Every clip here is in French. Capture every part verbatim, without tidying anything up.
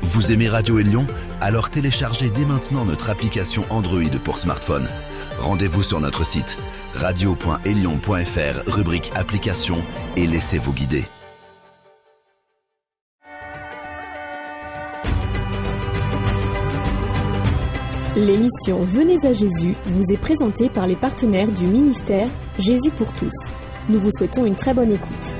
Vous aimez Radio Élion? Alors téléchargez dès maintenant notre application Android pour smartphone. Rendez-vous sur notre site radio point élion point f r, rubrique applications, et laissez-vous guider. L'émission Venez à Jésus vous est présentée par les partenaires du ministère Jésus pour tous. Nous vous souhaitons une très bonne écoute.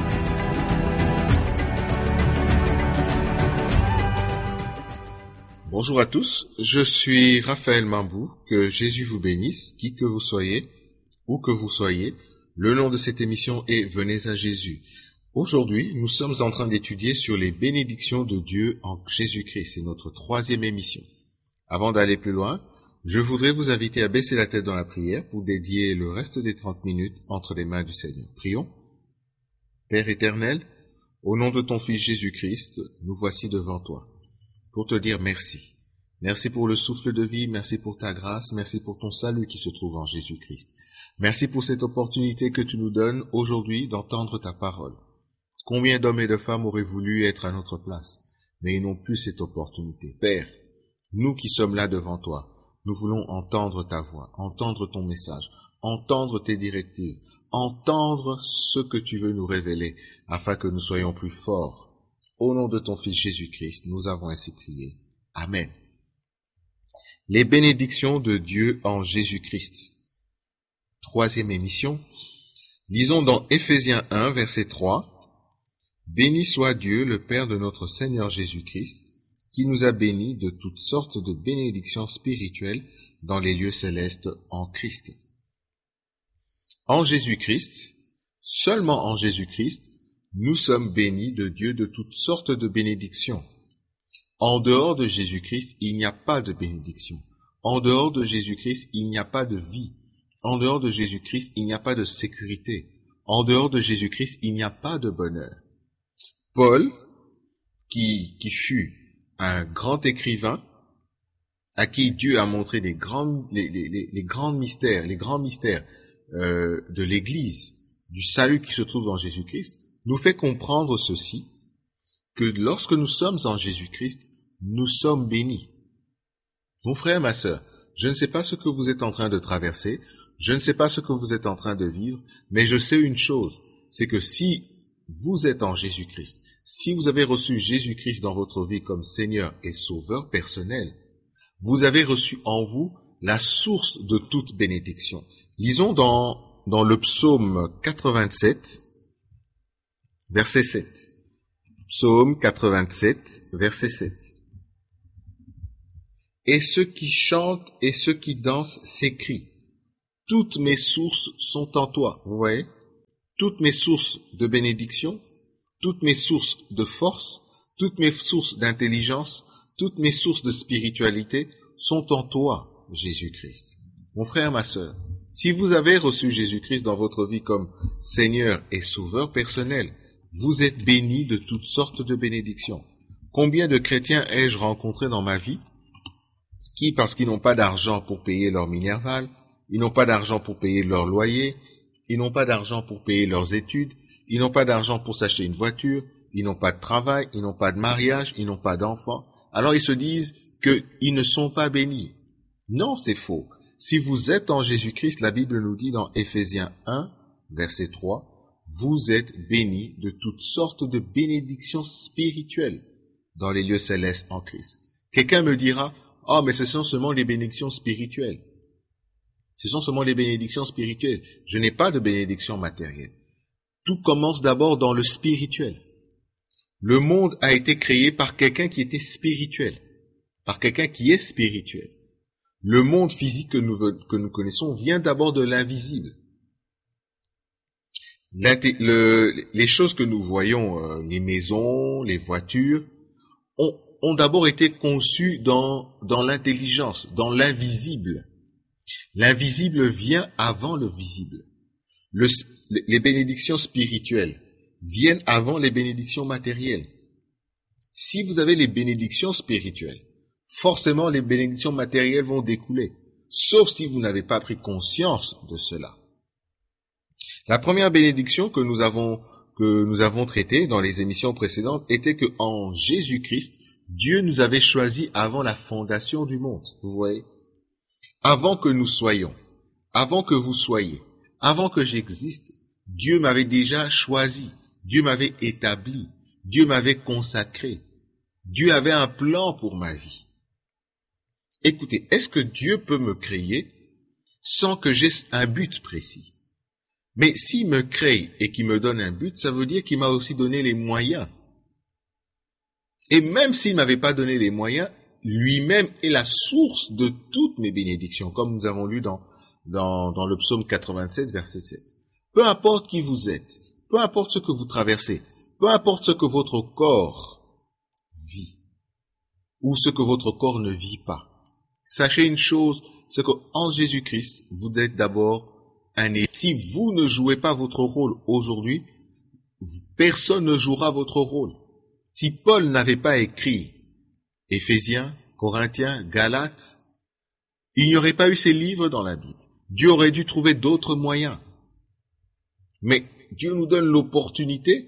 Bonjour à tous, je suis Raphaël Mambou, que Jésus vous bénisse, qui que vous soyez, où que vous soyez. Le nom de cette émission est Venez à Jésus. Aujourd'hui, nous sommes en train d'étudier sur les bénédictions de Dieu en Jésus-Christ. C'est notre troisième émission. Avant d'aller plus loin, je voudrais vous inviter à baisser la tête dans la prière pour dédier le reste des trente minutes entre les mains du Seigneur. Prions. Père éternel, au nom de ton Fils Jésus-Christ, nous voici devant toi pour te dire merci. Merci pour le souffle de vie, merci pour ta grâce, merci pour ton salut qui se trouve en Jésus-Christ. Merci pour cette opportunité que tu nous donnes aujourd'hui d'entendre ta parole. Combien d'hommes et de femmes auraient voulu être à notre place, mais ils n'ont plus cette opportunité. Père, nous qui sommes là devant toi, nous voulons entendre ta voix, entendre ton message, entendre tes directives, entendre ce que tu veux nous révéler, afin que nous soyons plus forts. Au nom de ton Fils Jésus-Christ, nous avons ainsi prié. Amen. Les bénédictions de Dieu en Jésus-Christ. Troisième émission. Lisons dans Éphésiens un, verset trois. « Béni soit Dieu, le Père de notre Seigneur Jésus-Christ, qui nous a bénis de toutes sortes de bénédictions spirituelles dans les lieux célestes en Christ. » En Jésus-Christ, seulement en Jésus-Christ, nous sommes bénis de Dieu de toutes sortes de bénédictions. En dehors de Jésus-Christ, il n'y a pas de bénédiction. En dehors de Jésus-Christ, il n'y a pas de vie. En dehors de Jésus-Christ, il n'y a pas de sécurité. En dehors de Jésus-Christ, il n'y a pas de bonheur. Paul, qui, qui fut un grand écrivain, à qui Dieu a montré les grands, les, les, les, les grands mystères, les grands mystères euh, de l'Église, du salut qui se trouve en Jésus-Christ, nous fait comprendre ceci, que lorsque nous sommes en Jésus-Christ, nous sommes bénis. Mon frère, ma sœur, je ne sais pas ce que vous êtes en train de traverser, je ne sais pas ce que vous êtes en train de vivre, mais je sais une chose, c'est que si vous êtes en Jésus-Christ, si vous avez reçu Jésus-Christ dans votre vie comme Seigneur et Sauveur personnel, vous avez reçu en vous la source de toute bénédiction. Lisons dans, dans le psaume quatre-vingt-sept, verset sept. Psaume quatre-vingt-sept, verset sept. « Et ceux qui chantent et ceux qui dansent s'écrient, toutes mes sources sont en toi. » Vous voyez? Toutes mes sources de bénédiction, toutes mes sources de force, toutes mes sources d'intelligence, toutes mes sources de spiritualité sont en toi, Jésus-Christ. Mon frère, ma sœur, si vous avez reçu Jésus-Christ dans votre vie comme Seigneur et Sauveur personnel, vous êtes bénis de toutes sortes de bénédictions. Combien de chrétiens ai-je rencontré dans ma vie qui, parce qu'ils n'ont pas d'argent pour payer leur Minerval, ils n'ont pas d'argent pour payer leur loyer, ils n'ont pas d'argent pour payer leurs études, ils n'ont pas d'argent pour s'acheter une voiture, ils n'ont pas de travail, ils n'ont pas de mariage, ils n'ont pas d'enfants. Alors ils se disent qu'ils ne sont pas bénis. Non, c'est faux. Si vous êtes en Jésus-Christ, la Bible nous dit dans Éphésiens un, verset trois, vous êtes bénis de toutes sortes de bénédictions spirituelles dans les lieux célestes en Christ. Quelqu'un me dira, « Oh, mais ce sont seulement les bénédictions spirituelles. » Ce sont seulement les bénédictions spirituelles. Je n'ai pas de bénédiction matérielle. Tout commence d'abord dans le spirituel. Le monde a été créé par quelqu'un qui était spirituel, par quelqu'un qui est spirituel. Le monde physique que nous, que nous connaissons vient d'abord de l'invisible. Le, les choses que nous voyons, euh, les maisons, les voitures, ont, ont d'abord été conçues dans, dans l'intelligence, dans l'invisible. L'invisible vient avant le visible. Le, les bénédictions spirituelles viennent avant les bénédictions matérielles. Si vous avez les bénédictions spirituelles, forcément les bénédictions matérielles vont découler, sauf si vous n'avez pas pris conscience de cela. La première bénédiction que nous avons, que nous avons traitée dans les émissions précédentes était que en Jésus-Christ, Dieu nous avait choisis avant la fondation du monde, vous voyez. Avant que nous soyons, avant que vous soyez, avant que j'existe, Dieu m'avait déjà choisi, Dieu m'avait établi, Dieu m'avait consacré. Dieu avait un plan pour ma vie. Écoutez, est-ce que Dieu peut me créer sans que j'aie un but précis? Mais s'il me crée et qu'il me donne un but, ça veut dire qu'il m'a aussi donné les moyens. Et même s'il ne m'avait pas donné les moyens, lui-même est la source de toutes mes bénédictions, comme nous avons lu dans, dans, dans le psaume quatre-vingt-sept, verset sept. Peu importe qui vous êtes, peu importe ce que vous traversez, peu importe ce que votre corps vit, ou ce que votre corps ne vit pas, sachez une chose, c'est qu'en Jésus-Christ, vous êtes d'abord un élu. Si vous ne jouez pas votre rôle aujourd'hui, personne ne jouera votre rôle. Si Paul n'avait pas écrit Éphésiens, Corinthiens, Galates, il n'y aurait pas eu ces livres dans la Bible. Dieu aurait dû trouver d'autres moyens. Mais Dieu nous donne l'opportunité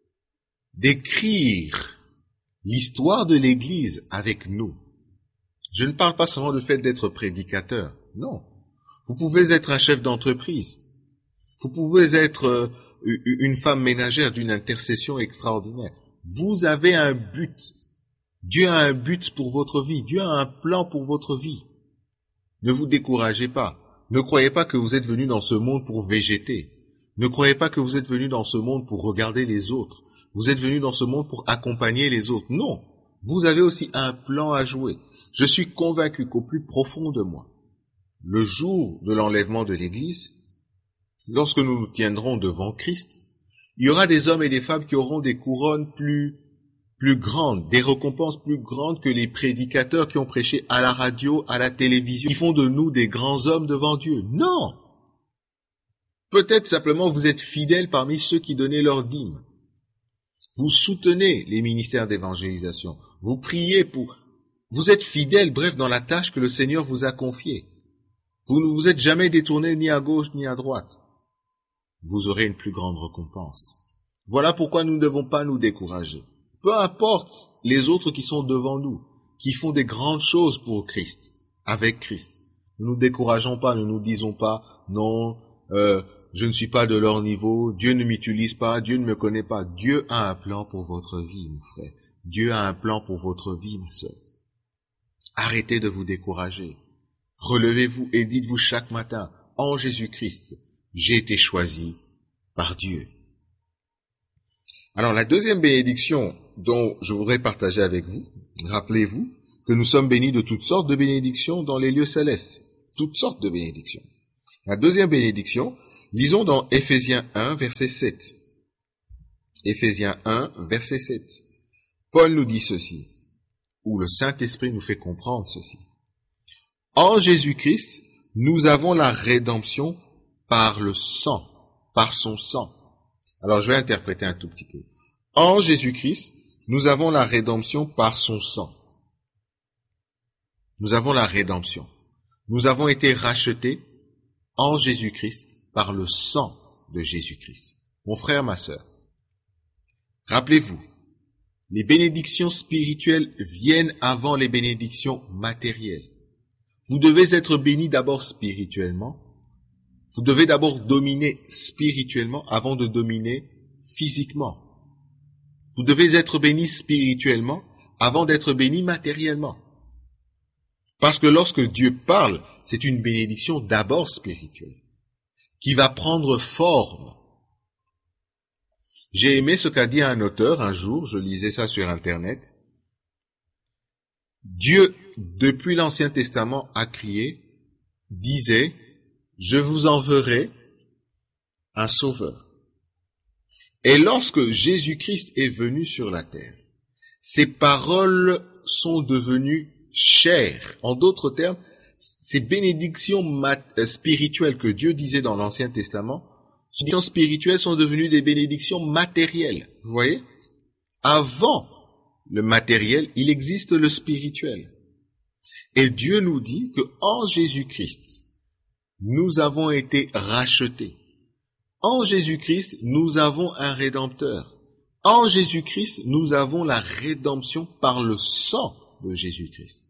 d'écrire l'histoire de l'Église avec nous. Je ne parle pas seulement du fait d'être prédicateur. Non. Vous pouvez être un chef d'entreprise. Vous pouvez être une femme ménagère d'une intercession extraordinaire. Vous avez un but. Dieu a un but pour votre vie. Dieu a un plan pour votre vie. Ne vous découragez pas. Ne croyez pas que vous êtes venu dans ce monde pour végéter. Ne croyez pas que vous êtes venu dans ce monde pour regarder les autres. Vous êtes venu dans ce monde pour accompagner les autres. Non. Vous avez aussi un plan à jouer. Je suis convaincu qu'au plus profond de moi, le jour de l'enlèvement de l'Église, lorsque nous nous tiendrons devant Christ, il y aura des hommes et des femmes qui auront des couronnes plus, plus grandes, des récompenses plus grandes que les prédicateurs qui ont prêché à la radio, à la télévision, qui font de nous des grands hommes devant Dieu. Non! Peut-être simplement vous êtes fidèles parmi ceux qui donnaient leur dîme. Vous soutenez les ministères d'évangélisation. Vous priez pour... Vous êtes fidèles, bref, dans la tâche que le Seigneur vous a confiée. Vous ne vous êtes jamais détourné ni à gauche ni à droite. Vous aurez une plus grande récompense. Voilà pourquoi nous ne devons pas nous décourager. Peu importe les autres qui sont devant nous, qui font des grandes choses pour Christ, avec Christ. Ne nous décourageons pas, ne nous disons pas, non, euh, je ne suis pas de leur niveau, Dieu ne m'utilise pas, Dieu ne me connaît pas. Dieu a un plan pour votre vie, mon frère. Dieu a un plan pour votre vie, ma sœur. Arrêtez de vous décourager. Relevez-vous et dites-vous chaque matin, en Jésus-Christ, j'ai été choisi par Dieu. Alors la deuxième bénédiction dont je voudrais partager avec vous, rappelez-vous que nous sommes bénis de toutes sortes de bénédictions dans les lieux célestes. Toutes sortes de bénédictions. La deuxième bénédiction, lisons dans Éphésiens un, verset sept. Éphésiens un, verset sept. Paul nous dit ceci, ou le Saint-Esprit nous fait comprendre ceci. En Jésus-Christ, nous avons la rédemption par le sang, par son sang. Alors je vais interpréter un tout petit peu. En Jésus-Christ, nous avons la rédemption par son sang. Nous avons la rédemption. Nous avons été rachetés en Jésus-Christ par le sang de Jésus-Christ. Mon frère, ma sœur, rappelez-vous, les bénédictions spirituelles viennent avant les bénédictions matérielles. Vous devez être béni d'abord spirituellement. Vous devez d'abord dominer spirituellement avant de dominer physiquement. Vous devez être béni spirituellement avant d'être béni matériellement. Parce que lorsque Dieu parle, c'est une bénédiction d'abord spirituelle, qui va prendre forme. J'ai aimé ce qu'a dit un auteur un jour, je lisais ça sur Internet. Dieu, depuis l'Ancien Testament, a crié, disait, je vous enverrai un sauveur. Et lorsque Jésus-Christ est venu sur la terre, ses paroles sont devenues chères. En d'autres termes, ces bénédictions spirituelles que Dieu disait dans l'Ancien Testament, ces bénédictions spirituelles sont devenues des bénédictions matérielles. Vous voyez? Avant le matériel, il existe le spirituel. Et Dieu nous dit que en Jésus-Christ, nous avons été rachetés. En Jésus-Christ, nous avons un Rédempteur. En Jésus-Christ, nous avons la rédemption par le sang de Jésus-Christ.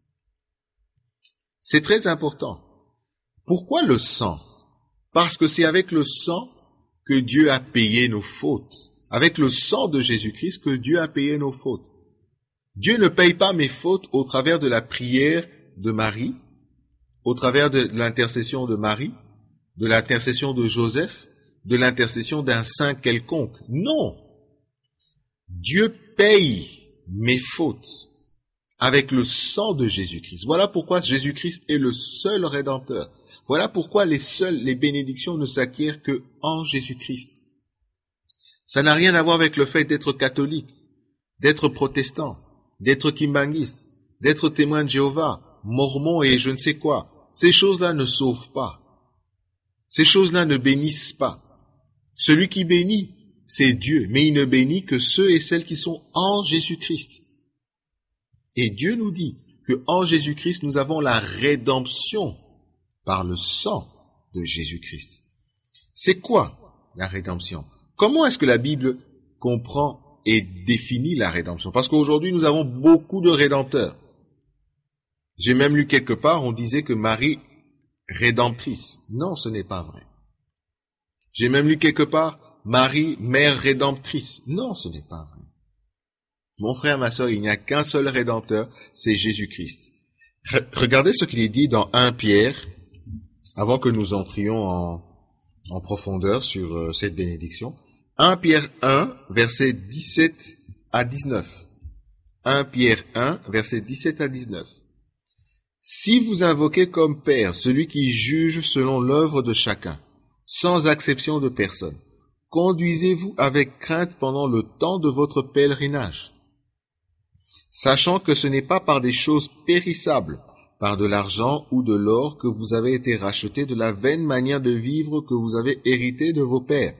C'est très important. Pourquoi le sang? Parce que c'est avec le sang que Dieu a payé nos fautes. Avec le sang de Jésus-Christ que Dieu a payé nos fautes. Dieu ne paye pas mes fautes au travers de la prière de Marie, au travers de l'intercession de Marie, de l'intercession de Joseph, de l'intercession d'un saint quelconque. Non! Dieu paye mes fautes avec le sang de Jésus-Christ. Voilà pourquoi Jésus-Christ est le seul Rédempteur. Voilà pourquoi les seules, les bénédictions ne s'acquièrent que en Jésus-Christ. Ça n'a rien à voir avec le fait d'être catholique, d'être protestant, d'être kimbanguiste, d'être témoin de Jéhovah, mormon et je ne sais quoi. Ces choses-là ne sauvent pas. Ces choses-là ne bénissent pas. Celui qui bénit, c'est Dieu, mais il ne bénit que ceux et celles qui sont en Jésus-Christ. Et Dieu nous dit que en Jésus-Christ, nous avons la rédemption par le sang de Jésus-Christ. C'est quoi la rédemption? Comment est-ce que la Bible comprend et définit la rédemption? Parce qu'aujourd'hui, nous avons beaucoup de rédempteurs. J'ai même lu quelque part, on disait que Marie, rédemptrice. Non, ce n'est pas vrai. J'ai même lu quelque part, Marie, mère rédemptrice. Non, ce n'est pas vrai. Mon frère, ma sœur, il n'y a qu'un seul rédempteur, c'est Jésus-Christ. Re- regardez ce qu'il est dit dans Première Pierre, avant que nous entrions en, en profondeur sur euh, cette bénédiction. Première Pierre un, versets dix-sept à dix-neuf. Première Pierre un, versets dix-sept à dix-neuf. Si vous invoquez comme Père celui qui juge selon l'œuvre de chacun, sans acception de personne, conduisez-vous avec crainte pendant le temps de votre pèlerinage, sachant que ce n'est pas par des choses périssables, par de l'argent ou de l'or que vous avez été rachetés de la vaine manière de vivre que vous avez hérité de vos pères,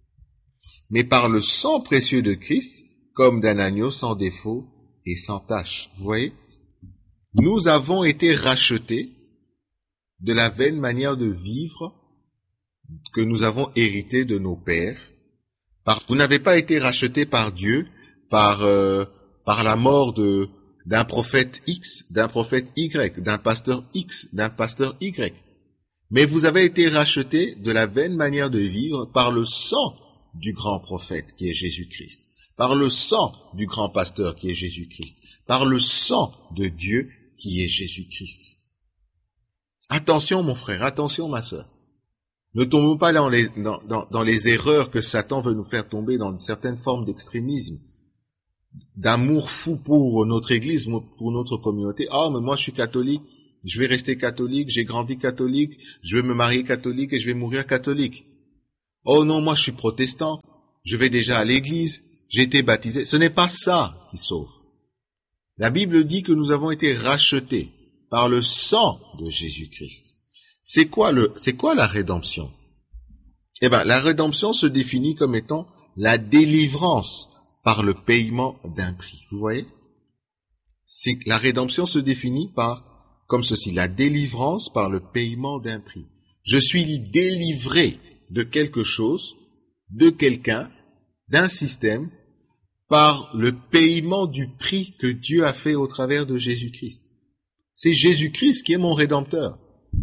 mais par le sang précieux de Christ, comme d'un agneau sans défaut et sans tache. Vous voyez? Nous avons été rachetés de la vaine manière de vivre que nous avons hérité de nos pères. Par, vous n'avez pas été rachetés par Dieu, par, euh, par la mort de, d'un prophète X, d'un prophète Y, d'un pasteur X, d'un pasteur Y. Mais vous avez été rachetés de la vaine manière de vivre par le sang du grand prophète qui est Jésus-Christ, par le sang du grand pasteur qui est Jésus-Christ, par le sang de Dieu qui est Jésus-Christ. Attention mon frère, attention ma sœur. Ne tombons pas dans les, dans, dans, dans les erreurs que Satan veut nous faire tomber dans certaines formes d'extrémisme, d'amour fou pour notre église, pour notre communauté. Ah, mais moi je suis catholique, je vais rester catholique, j'ai grandi catholique, je vais me marier catholique et je vais mourir catholique. Oh non, moi je suis protestant, je vais déjà à l'église, j'ai été baptisé. Ce n'est pas ça qui sauve. La Bible dit que nous avons été rachetés par le sang de Jésus-Christ. C'est quoi le, c'est quoi la rédemption? Eh ben, la rédemption se définit comme étant la délivrance par le paiement d'un prix. Vous voyez? C'est, la rédemption se définit par, comme ceci, la délivrance par le paiement d'un prix. Je suis délivré de quelque chose, de quelqu'un, d'un système, par le paiement du prix que Dieu a fait au travers de Jésus-Christ. C'est Jésus-Christ qui est mon rédempteur.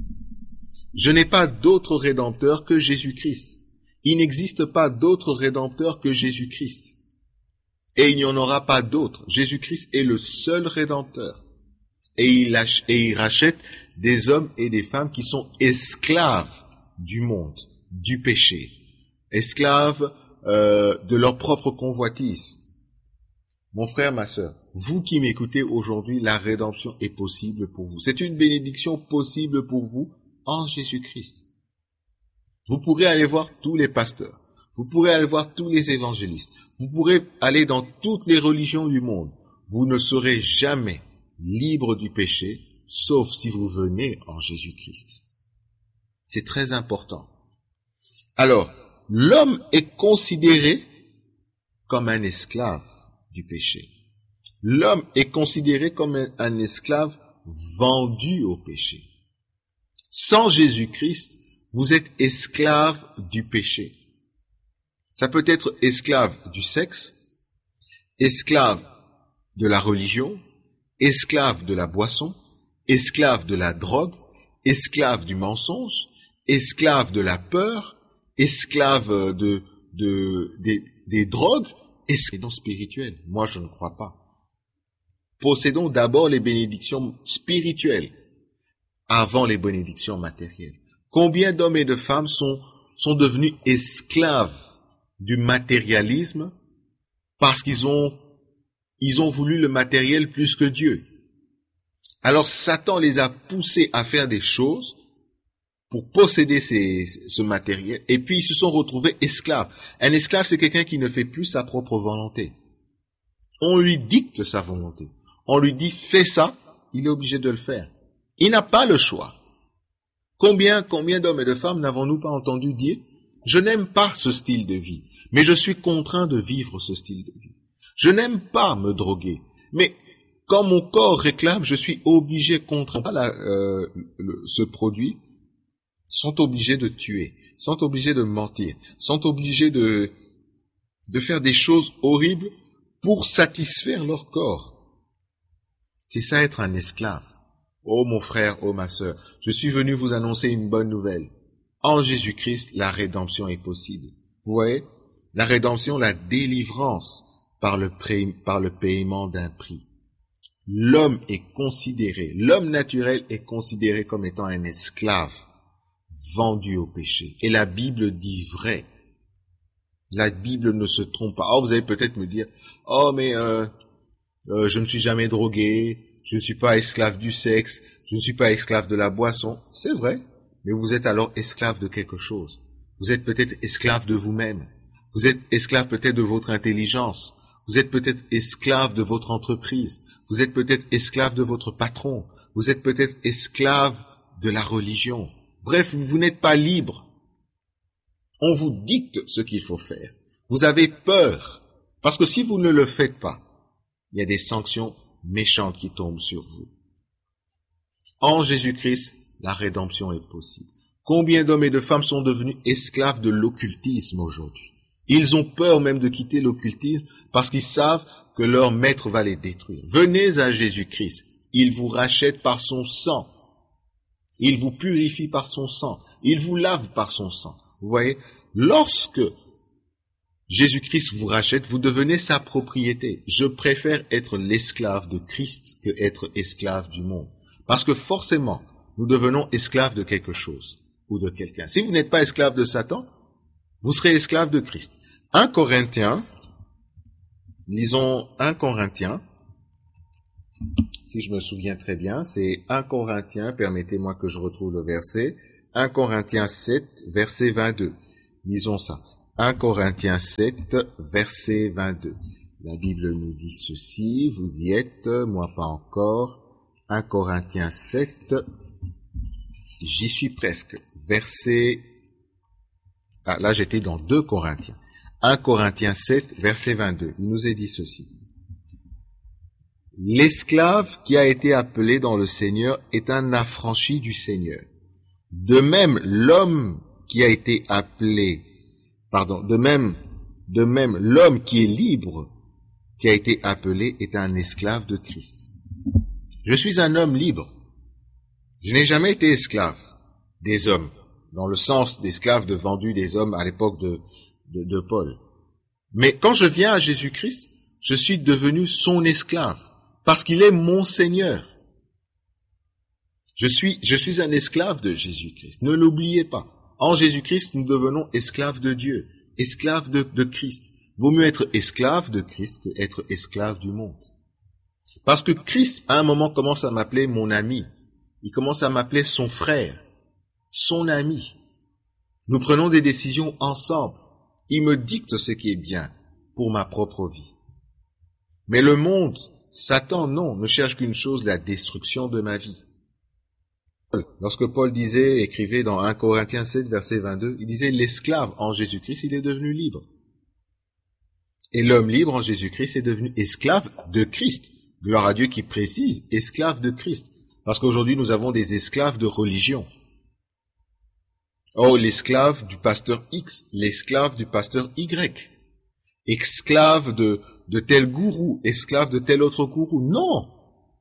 Je n'ai pas d'autre rédempteur que Jésus-Christ. Il n'existe pas d'autre rédempteur que Jésus-Christ. Et il n'y en aura pas d'autre. Jésus-Christ est le seul rédempteur. Et il, ach- et il rachète des hommes et des femmes qui sont esclaves du monde, du péché, esclaves euh, de leur propre convoitise. Mon frère, ma sœur, vous qui m'écoutez aujourd'hui, la rédemption est possible pour vous. C'est une bénédiction possible pour vous en Jésus-Christ. Vous pourrez aller voir tous les pasteurs, vous pourrez aller voir tous les évangélistes, vous pourrez aller dans toutes les religions du monde. Vous ne serez jamais libre du péché, sauf si vous venez en Jésus-Christ. C'est très important. Alors, l'homme est considéré comme un esclave du péché. L'homme est considéré comme un, un esclave vendu au péché. Sans Jésus-Christ, vous êtes esclave du péché. Ça peut être esclave du sexe, esclave de la religion, esclave de la boisson, esclave de la drogue, esclave du mensonge, esclave de la peur, esclave de, de, des, des drogues, esclave spirituel. Moi, je ne crois pas. Possédons d'abord les bénédictions spirituelles avant les bénédictions matérielles. Combien d'hommes et de femmes sont, sont devenus esclaves du matérialisme parce qu'ils ont, ils ont voulu le matériel plus que Dieu. Alors Satan les a poussés à faire des choses pour posséder ces, ce matériel, et puis ils se sont retrouvés esclaves. Un esclave, c'est quelqu'un qui ne fait plus sa propre volonté. On lui dicte sa volonté. On lui dit, fais ça, il est obligé de le faire. Il n'a pas le choix. Combien, combien d'hommes et de femmes n'avons-nous pas entendu dire, je n'aime pas ce style de vie, mais je suis contraint de vivre ce style de vie. Je n'aime pas me droguer, mais quand mon corps réclame, je suis obligé, contraint. La, euh, le, ce produit, sont obligés de tuer, sont obligés de mentir, sont obligés de, de faire des choses horribles pour satisfaire leur corps. C'est ça être un esclave. Oh mon frère, oh ma sœur, je suis venu vous annoncer une bonne nouvelle. En Jésus-Christ, la rédemption est possible. Vous voyez, la rédemption, la délivrance par le, pré, par le paiement d'un prix. L'homme est considéré, l'homme naturel est considéré comme étant un esclave vendu au péché. Et la Bible dit vrai. La Bible ne se trompe pas. Oh, vous allez peut-être me dire, oh mais euh, euh, je ne suis jamais drogué, je ne suis pas esclave du sexe, je ne suis pas esclave de la boisson. C'est vrai, mais vous êtes alors esclave de quelque chose. Vous êtes peut-être esclave de vous-même. Vous êtes esclave peut-être de votre intelligence. Vous êtes peut-être esclave de votre entreprise. Vous êtes peut-être esclave de votre patron. Vous êtes peut-être esclave de la religion. Bref, vous n'êtes pas libre. On vous dicte ce qu'il faut faire. Vous avez peur. Parce que si vous ne le faites pas, il y a des sanctions méchantes qui tombent sur vous. En Jésus-Christ, la rédemption est possible. Combien d'hommes et de femmes sont devenus esclaves de l'occultisme aujourd'hui? Ils ont peur même de quitter l'occultisme parce qu'ils savent que leur maître va les détruire. Venez à Jésus-Christ. Il vous rachète par son sang. Il vous purifie par son sang. Il vous lave par son sang. Vous voyez, lorsque Jésus-Christ vous rachète, vous devenez sa propriété. Je préfère être l'esclave de Christ que être esclave du monde. Parce que forcément, nous devenons esclaves de quelque chose ou de quelqu'un. Si vous n'êtes pas esclave de Satan, vous serez esclave de Christ. un Corinthiens, lisons un Corinthiens, si je me souviens très bien, c'est un Corinthiens, permettez-moi que je retrouve le verset, un Corinthiens sept, verset vingt-deux. Lisons ça. un Corinthiens sept, verset vingt-deux. La Bible nous dit ceci, vous y êtes, moi pas encore. un Corinthiens sept, j'y suis presque. Verset, ah, là j'étais dans deux Corinthiens. un Corinthiens sept, verset vingt-deux. Il nous est dit ceci. L'esclave qui a été appelé dans le Seigneur est un affranchi du Seigneur. De même, l'homme qui a été appelé, pardon, de même, de même, l'homme qui est libre, qui a été appelé, est un esclave de Christ. Je suis un homme libre. Je n'ai jamais été esclave des hommes, dans le sens d'esclave de vendu des hommes à l'époque de, de, de Paul. Mais quand je viens à Jésus-Christ, je suis devenu son esclave. Parce qu'il est mon Seigneur. Je suis, je suis un esclave de Jésus-Christ. Ne l'oubliez pas. En Jésus-Christ, nous devenons esclaves de Dieu, esclaves de, de Christ. Vaut mieux être esclave de Christ que être esclave du monde. Parce que Christ, à un moment, commence à m'appeler mon ami. Il commence à m'appeler son frère, son ami. Nous prenons des décisions ensemble. Il me dicte ce qui est bien pour ma propre vie. Mais le monde, Satan, non, ne cherche qu'une chose, la destruction de ma vie. Lorsque Paul disait, écrivait dans un Corinthiens sept, verset vingt-deux, il disait, l'esclave en Jésus-Christ, il est devenu libre. Et l'homme libre en Jésus-Christ est devenu esclave de Christ. Gloire à Dieu qui précise, esclave de Christ. Parce qu'aujourd'hui, nous avons des esclaves de religion. Oh, l'esclave du pasteur X, l'esclave du pasteur Y, esclave de de tel gourou, esclave de tel autre gourou. Non!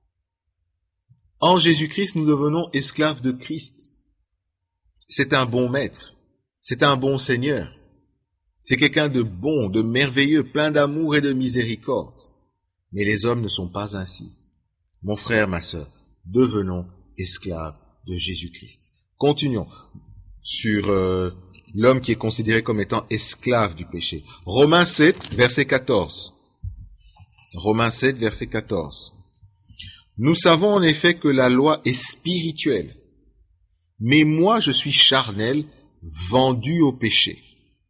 En Jésus-Christ, nous devenons esclaves de Christ. C'est un bon maître. C'est un bon Seigneur. C'est quelqu'un de bon, de merveilleux, plein d'amour et de miséricorde. Mais les hommes ne sont pas ainsi. Mon frère, ma sœur, devenons esclaves de Jésus-Christ. Continuons sur euh, l'homme qui est considéré comme étant esclave du péché. Romains sept, verset quatorze. Romains sept, verset quatorze. Nous savons en effet que la loi est spirituelle, mais moi je suis charnel, vendu au péché.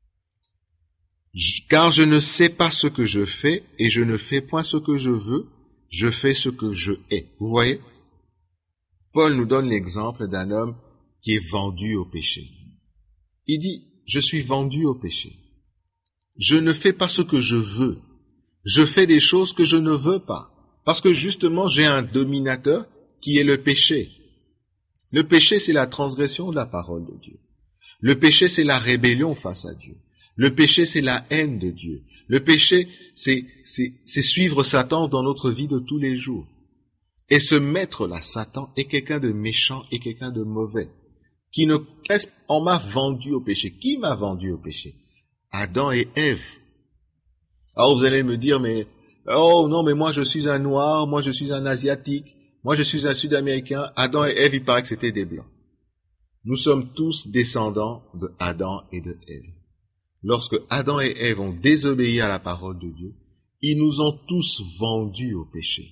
Car je ne sais pas ce que je fais, et je ne fais point ce que je veux, je fais ce que je hais. Vous voyez? Paul nous donne l'exemple d'un homme qui est vendu au péché. Il dit, je suis vendu au péché. Je ne fais pas ce que je veux. Je fais des choses que je ne veux pas. Parce que justement, j'ai un dominateur qui est le péché. Le péché, c'est la transgression de la parole de Dieu. Le péché, c'est la rébellion face à Dieu. Le péché, c'est la haine de Dieu. Le péché, c'est, c'est, c'est suivre Satan dans notre vie de tous les jours. Et ce maître-là, Satan, est quelqu'un de méchant et quelqu'un de mauvais, qui ne, on m'a vendu au péché. Qui m'a vendu au péché? Adam et Ève. Alors vous allez me dire, mais, oh non, mais moi je suis un noir, moi je suis un asiatique, moi je suis un sud-américain. Adam et Ève, il paraît que c'était des blancs. Nous sommes tous descendants de Adam et de Ève. Lorsque Adam et Ève ont désobéi à la parole de Dieu, ils nous ont tous vendus au péché.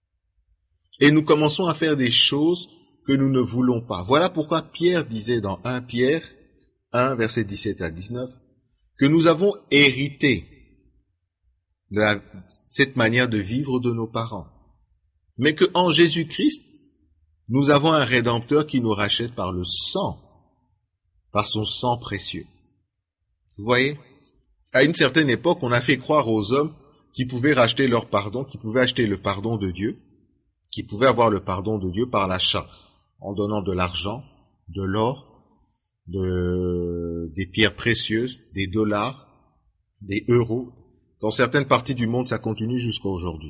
Et nous commençons à faire des choses que nous ne voulons pas. Voilà pourquoi Pierre disait dans premier Pierre un, verset dix-sept à dix-neuf, que nous avons hérité de la, cette manière de vivre de nos parents. Mais qu'en Jésus-Christ, nous avons un Rédempteur qui nous rachète par le sang, par son sang précieux. Vous voyez, à une certaine époque, on a fait croire aux hommes qu'ils pouvaient racheter leur pardon, qu'ils pouvaient acheter le pardon de Dieu, qu'ils pouvaient avoir le pardon de Dieu par l'achat, en donnant de l'argent, de l'or, de, des pierres précieuses, des dollars, des euros. Dans certaines parties du monde, ça continue jusqu'à aujourd'hui.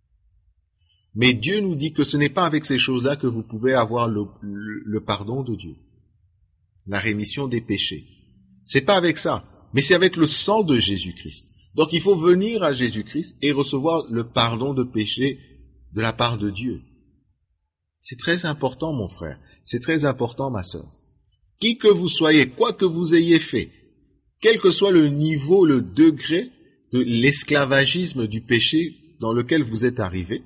Mais Dieu nous dit que ce n'est pas avec ces choses-là que vous pouvez avoir le, le, le pardon de Dieu, la rémission des péchés. C'est pas avec ça, mais c'est avec le sang de Jésus-Christ. Donc il faut venir à Jésus-Christ et recevoir le pardon de péché de la part de Dieu. C'est très important, mon frère. C'est très important, ma sœur. Qui que vous soyez, quoi que vous ayez fait, quel que soit le niveau, le degré de l'esclavagisme du péché dans lequel vous êtes arrivé,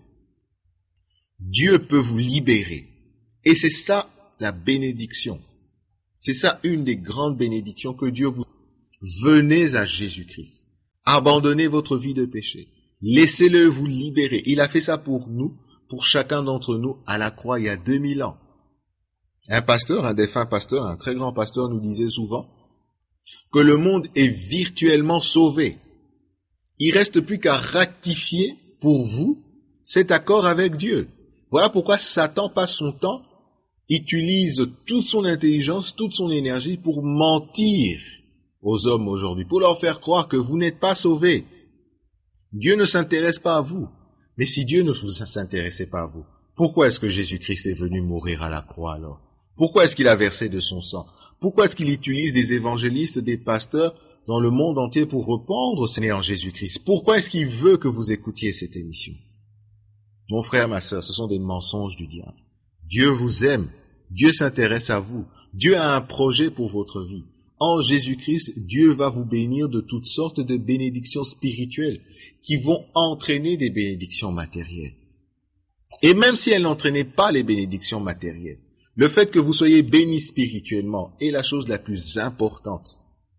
Dieu peut vous libérer. Et c'est ça la bénédiction. C'est ça une des grandes bénédictions que Dieu vous... Venez à Jésus-Christ. Abandonnez votre vie de péché. Laissez-le vous libérer. Il a fait ça pour nous, pour chacun d'entre nous, à la croix il y a deux mille ans. Un pasteur, un défunt pasteur, un très grand pasteur nous disait souvent que le monde est virtuellement sauvé. Il reste plus qu'à ratifier pour vous cet accord avec Dieu. Voilà pourquoi Satan passe son temps, utilise toute son intelligence, toute son énergie pour mentir aux hommes aujourd'hui, pour leur faire croire que vous n'êtes pas sauvés. Dieu ne s'intéresse pas à vous. Mais si Dieu ne s'intéressait pas à vous, pourquoi est-ce que Jésus-Christ est venu mourir à la croix alors? Pourquoi est-ce qu'il a versé de son sang? Pourquoi est-ce qu'il utilise des évangélistes, des pasteurs dans le monde entier pour répandre au Seigneur Jésus-Christ? Pourquoi est-ce qu'il veut que vous écoutiez cette émission? Mon frère, ma sœur, ce sont des mensonges du diable. Dieu vous aime. Dieu s'intéresse à vous. Dieu a un projet pour votre vie. En Jésus-Christ, Dieu va vous bénir de toutes sortes de bénédictions spirituelles qui vont entraîner des bénédictions matérielles. Et même si elles n'entraînaient pas les bénédictions matérielles, le fait que vous soyez bénis spirituellement est la chose la plus importante.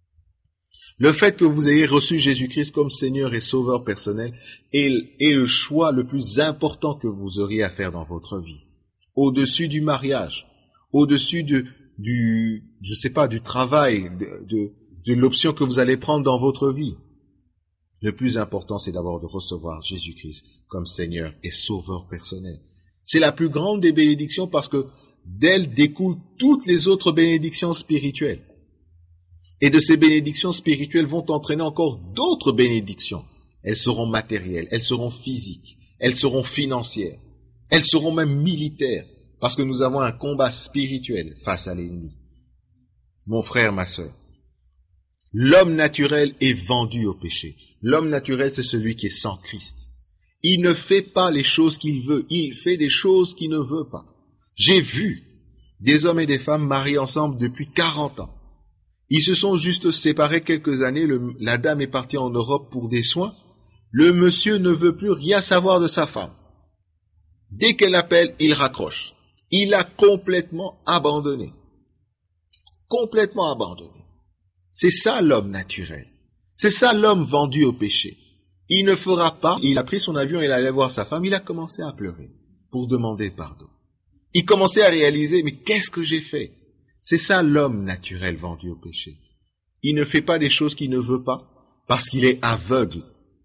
Le fait que vous ayez reçu Jésus-Christ comme Seigneur et Sauveur personnel est, est le choix le plus important que vous auriez à faire dans votre vie. Au-dessus du mariage, au-dessus de, du, je sais pas, du travail, de, de, de l'option que vous allez prendre dans votre vie. Le plus important, c'est d'abord de recevoir Jésus-Christ comme Seigneur et Sauveur personnel. C'est la plus grande des bénédictions parce que d'elle découlent toutes les autres bénédictions spirituelles. Et de ces bénédictions spirituelles vont entraîner encore d'autres bénédictions. Elles seront matérielles, elles seront physiques, elles seront financières, elles seront même militaires, parce que nous avons un combat spirituel face à l'ennemi. Mon frère, ma sœur, l'homme naturel est vendu au péché. L'homme naturel, c'est celui qui est sans Christ. Il ne fait pas les choses qu'il veut, il fait des choses qu'il ne veut pas. J'ai vu des hommes et des femmes mariés ensemble depuis quarante ans. Ils se sont juste séparés quelques années, le, la dame est partie en Europe pour des soins. Le monsieur ne veut plus rien savoir de sa femme. Dès qu'elle appelle, il raccroche. Il a complètement abandonné. Complètement abandonné. C'est ça l'homme naturel. C'est ça l'homme vendu au péché. Il ne fera pas, il a pris son avion, il allait voir sa femme, il a commencé à pleurer pour demander pardon. Il commençait à réaliser, mais qu'est-ce que j'ai fait? C'est ça l'homme naturel vendu au péché. Il ne fait pas des choses qu'il ne veut pas parce qu'il est aveugle.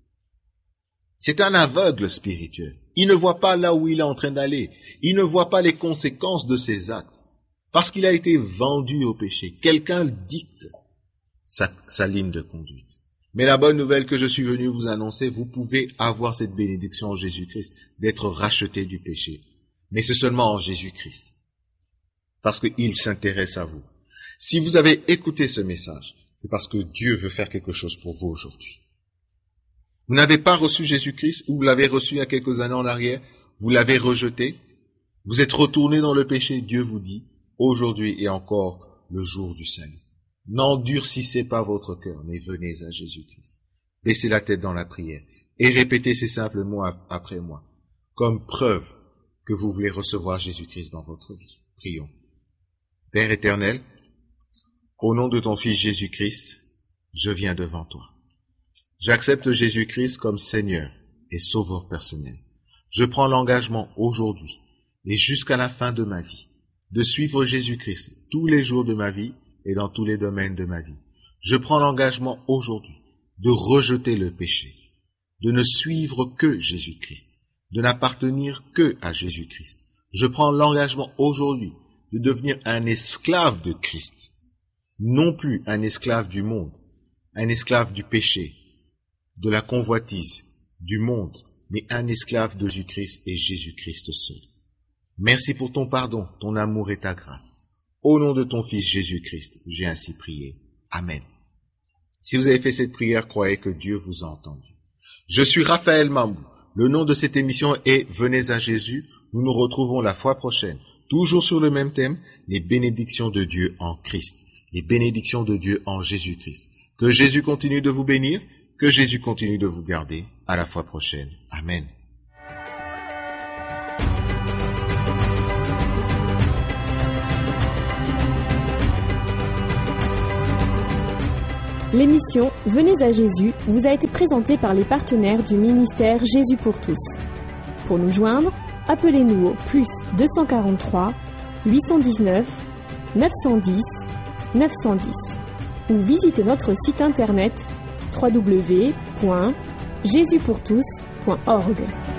C'est un aveugle spirituel. Il ne voit pas là où il est en train d'aller. Il ne voit pas les conséquences de ses actes. Parce qu'il a été vendu au péché. Quelqu'un dicte sa, sa ligne de conduite. Mais la bonne nouvelle que je suis venu vous annoncer, vous pouvez avoir cette bénédiction en Jésus-Christ, d'être racheté du péché. Mais c'est seulement en Jésus-Christ. Parce qu'il s'intéresse à vous. Si vous avez écouté ce message, c'est parce que Dieu veut faire quelque chose pour vous aujourd'hui. Vous n'avez pas reçu Jésus-Christ, ou vous l'avez reçu il y a quelques années en arrière, vous l'avez rejeté, vous êtes retourné dans le péché, Dieu vous dit, aujourd'hui est encore le jour du salut. N'endurcissez pas votre cœur, mais venez à Jésus-Christ. Baissez la tête dans la prière et répétez ces simples mots après moi, comme preuve que vous voulez recevoir Jésus-Christ dans votre vie. Prions. Père éternel, au nom de ton Fils Jésus-Christ, je viens devant toi. J'accepte Jésus-Christ comme Seigneur et Sauveur personnel. Je prends l'engagement aujourd'hui et jusqu'à la fin de ma vie de suivre Jésus-Christ tous les jours de ma vie et dans tous les domaines de ma vie. Je prends l'engagement aujourd'hui de rejeter le péché, de ne suivre que Jésus-Christ, de n'appartenir que à Jésus-Christ. Je prends l'engagement aujourd'hui de devenir un esclave de Christ, non plus un esclave du monde, un esclave du péché, de la convoitise, du monde, mais un esclave de Jésus-Christ et Jésus-Christ seul. Merci pour ton pardon, ton amour et ta grâce. Au nom de ton Fils Jésus-Christ, j'ai ainsi prié. Amen. Si vous avez fait cette prière, croyez que Dieu vous a entendu. Je suis Raphaël Mambou. Le nom de cette émission est Venez à Jésus. Nous nous retrouvons la fois prochaine, toujours sur le même thème, les bénédictions de Dieu en Christ, les bénédictions de Dieu en Jésus-Christ. Que Jésus continue de vous bénir, que Jésus continue de vous garder. À la fois prochaine. Amen. L'émission Venez à Jésus vous a été présentée par les partenaires du ministère Jésus pour tous. Pour nous joindre, appelez-nous au plus deux cent quarante-trois, huit cent dix-neuf, neuf cent dix, neuf cent dix ou visitez notre site internet w w w point jésus pour tous point org.